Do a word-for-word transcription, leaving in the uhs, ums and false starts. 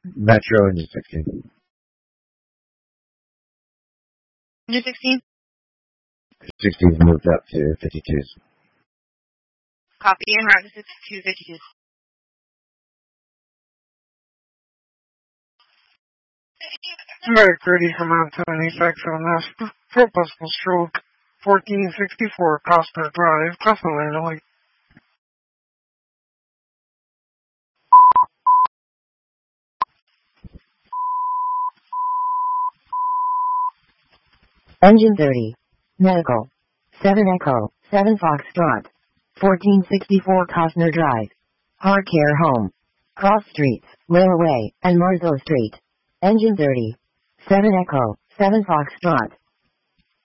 Metro engine sixteen. Engine sixteen? sixteen's moved up to fifty-twos. Copy and route to two fifty-two. Medic thirty from Mountain Effects on this. Purposeful stroke. fourteen sixty-four Costa Drive, Costa Illinois. Engine thirty. Medical. seven Echo, seven Foxtrot. fourteen sixty-four Costner Drive. Heart Care Home. Cross Streets, Railway, and Marzo Street. Engine thirty. seven Echo, seven Foxtrot.